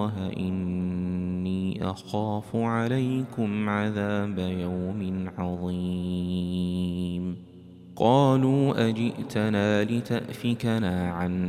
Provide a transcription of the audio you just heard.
الله إني أخاف عليكم عذاب يوم عظيم قالوا أجئتنا لتأفكنا عن